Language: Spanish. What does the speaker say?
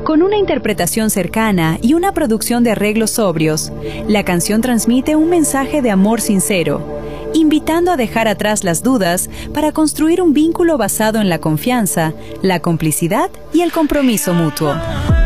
Con una interpretación cercana y una producción de arreglos sobrios, la canción transmite un mensaje de amor sincero, invitando a dejar atrás las dudas para construir un vínculo basado en la confianza, la complicidad y el compromiso mutuo.